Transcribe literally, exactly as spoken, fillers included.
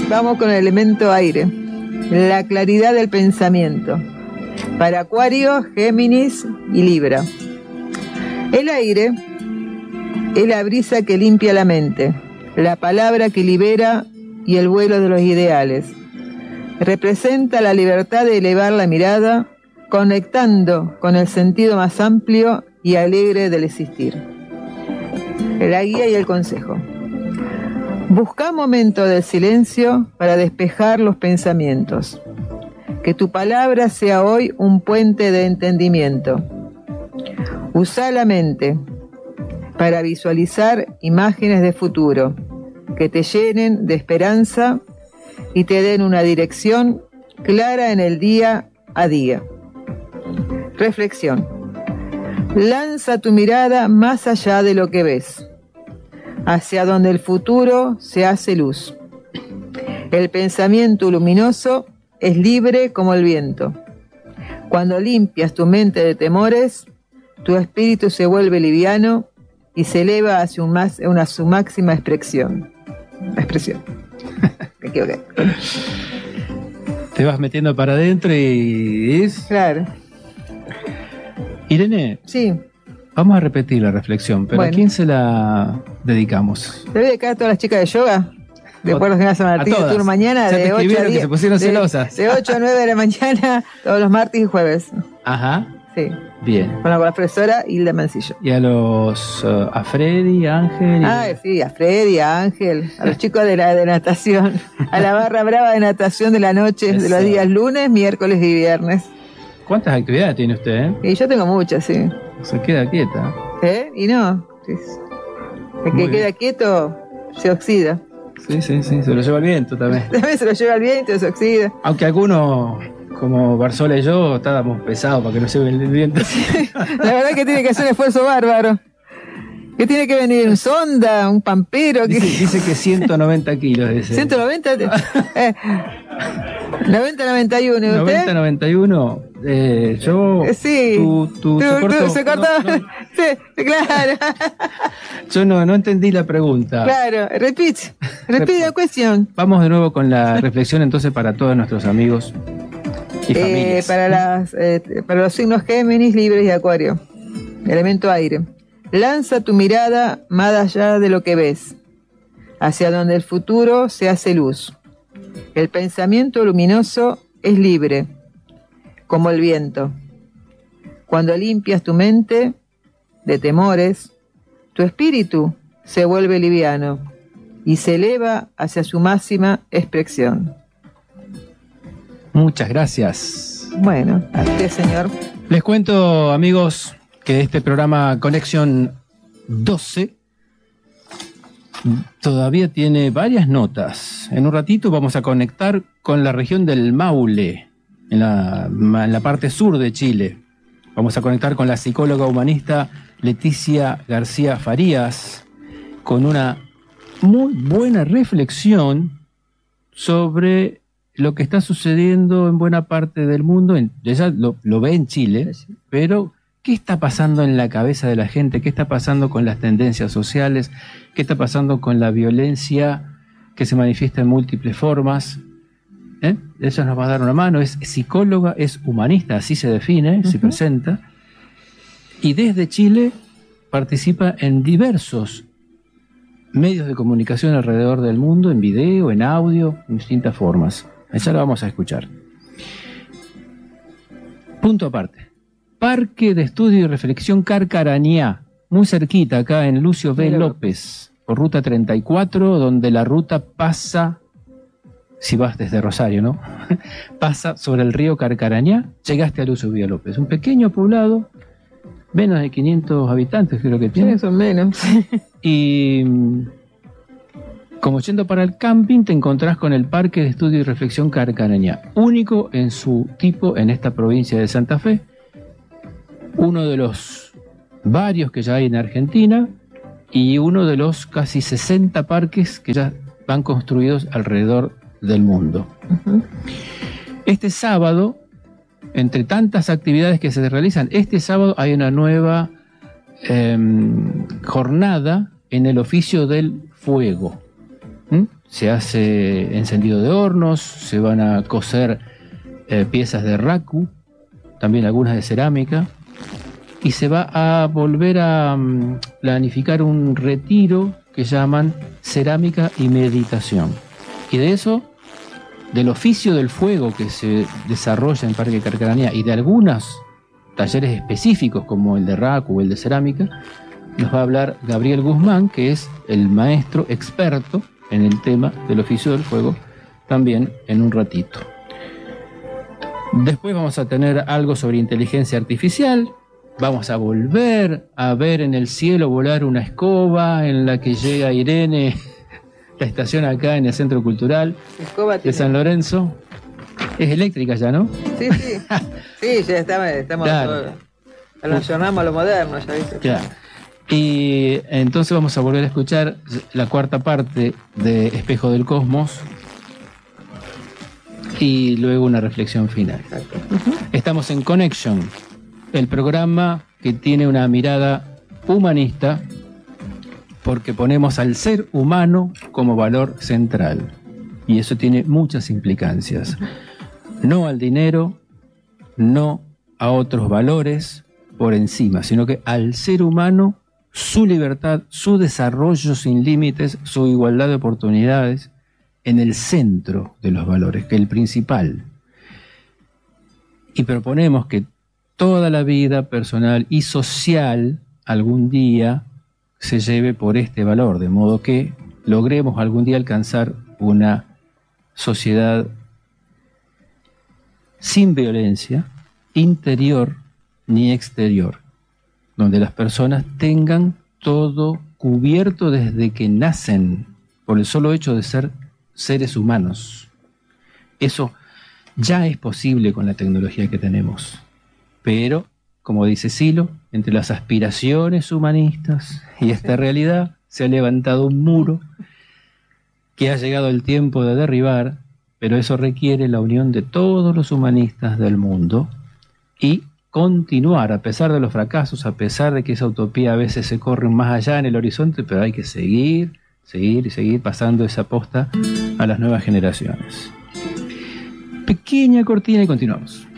vamos con el elemento aire. La claridad del pensamiento. Para Acuario, Géminis y Libra. El aire es la brisa que limpia la mente, la palabra que libera y el vuelo de los ideales. Representa la libertad de elevar la mirada, conectando con el sentido más amplio y alegre del existir. La guía y el consejo. Busca momentos de silencio para despejar los pensamientos. Que tu palabra sea hoy un puente de entendimiento. Usa la mente para visualizar imágenes de futuro que te llenen de esperanza y te den una dirección clara en el día a día. Reflexión. Lanza tu mirada más allá de lo que ves, hacia donde el futuro se hace luz. El pensamiento luminoso es libre como el viento. Cuando limpias tu mente de temores, tu espíritu se vuelve liviano y se eleva hacia un más, una su máxima expresión. Expresión. Me equivoqué. Te vas metiendo para adentro y es... Claro. Irene, sí. Vamos a repetir la reflexión, pero bueno. ¿A quién se la dedicamos? ¿Te voy a dedicar a todas las chicas de yoga? De Puerto General San Martín, de turno mañana, de ocho a diez, que se pusieron de, celosas. de ocho a nueve de la mañana, todos los martes y jueves. Ajá. Sí. Bien. Con la, con la profesora Hilda Mancillo. Y a los, uh, a Freddy, Ángel. Y... Ah, sí, a Freddy, a Ángel, a los chicos de la de natación, a la barra brava de natación de la noche, Eso. de los días lunes, miércoles y viernes. ¿Cuántas actividades tiene usted, eh? Y yo tengo muchas, sí. Se queda quieta. ¿Eh? Y no. Sí. El que queda quieto se oxida. Sí, sí, sí, se lo lleva el viento también. También se lo lleva el viento, se oxida. Aunque algunos, como Barzola y yo, estábamos pesados para que nos lleve el viento. Sí, la verdad que tiene que hacer un esfuerzo bárbaro. ¿Qué tiene que venir? ¿Un sonda? ¿Un pampero? Dice, dice que ciento noventa kilos. Dice. ¿ciento noventa? Eh, noventa, noventa y uno. ¿Y usted? noventa, noventa y uno. Eh, yo. Sí. Tu, tu, tú, se cortó. Tú, se cortó. No, no. Sí, claro. Yo no, no entendí la pregunta. Claro, repite. Repite la cuestión. Vamos de nuevo con la reflexión entonces para todos nuestros amigos y eh, familias. Para, las, eh, para los signos Géminis, Libres y Acuario. Elemento aire. Lanza tu mirada más allá de lo que ves, hacia donde el futuro se hace luz. El pensamiento luminoso es libre, como el viento. Cuando limpias tu mente de temores, tu espíritu se vuelve liviano y se eleva hacia su máxima expresión. Muchas gracias. Bueno, a usted, señor. Les cuento, amigos, que este programa Conexión doce todavía tiene varias notas. En un ratito vamos a conectar con la región del Maule, en la, en la parte sur de Chile. Vamos a conectar con la psicóloga humanista Leticia García Farías, con una muy buena reflexión sobre lo que está sucediendo en buena parte del mundo. Ella lo, lo ve en Chile, pero ¿qué está pasando en la cabeza de la gente? ¿Qué está pasando con las tendencias sociales? ¿Qué está pasando con la violencia que se manifiesta en múltiples formas? ¿Eh? Ella nos va a dar una mano. Es psicóloga, es humanista, así se define, uh-huh. se presenta. Y desde Chile participa en diversos medios de comunicación alrededor del mundo, en video, en audio, en distintas formas. Esa la vamos a escuchar. Punto aparte. Parque de Estudio y Reflexión Carcarañá, muy cerquita, acá en Lucio B. López, por ruta treinta y cuatro, donde la ruta pasa, si vas desde Rosario, ¿no? Pasa sobre el río Carcarañá, llegaste a Lucio B. López, un pequeño poblado, menos de quinientos habitantes creo que tiene. Sí, son menos. Y como yendo para el camping, te encontrás con el Parque de Estudio y Reflexión Carcarañá, único en su tipo en esta provincia de Santa Fe, uno de los varios que ya hay en Argentina y uno de los casi sesenta parques que ya van construidos alrededor del mundo. Uh-huh. Este sábado, entre tantas actividades que se realizan, este sábado hay una nueva eh, jornada en el oficio del fuego. ¿Mm? Se hace encendido de hornos, se van a coser eh, piezas de raku, también algunas de cerámica, y se va a volver a um, planificar un retiro que llaman cerámica y meditación. Y de eso, del oficio del fuego que se desarrolla en Parque Carcaranía y de algunos talleres específicos como el de raku o el de cerámica, nos va a hablar Gabriel Guzmán, que es el maestro experto en el tema del oficio del fuego, también en un ratito. Después vamos a tener algo sobre inteligencia artificial. Vamos a volver a ver en el cielo volar una escoba en la que llega Irene, la estación acá en el Centro Cultural de San Lorenzo. Es eléctrica ya, ¿no? Sí, sí. Sí, ya estamos, estamos claro. relacionamos a lo moderno, ya viste. Claro. Y entonces vamos a volver a escuchar la cuarta parte de Espejo del Cosmos y luego una reflexión final. Uh-huh. Estamos en Connection, el programa que tiene una mirada humanista porque ponemos al ser humano como valor central. Y eso tiene muchas implicancias. No al dinero, no a otros valores por encima, sino que al ser humano, su libertad, su desarrollo sin límites, su igualdad de oportunidades, en el centro de los valores, que es el principal. Y proponemos que toda la vida personal y social algún día se lleve por este valor, de modo que logremos algún día alcanzar una sociedad sin violencia, interior ni exterior, donde las personas tengan todo cubierto desde que nacen por el solo hecho de ser seres humanos. Eso ya es posible con la tecnología que tenemos, pero, como dice Silo, entre las aspiraciones humanistas y esta realidad se ha levantado un muro que ha llegado el tiempo de derribar, pero eso requiere la unión de todos los humanistas del mundo y continuar, a pesar de los fracasos, a pesar de que esa utopía a veces se corre más allá en el horizonte, pero hay que seguir, seguir y seguir pasando esa posta a las nuevas generaciones. Pequeña cortina y continuamos.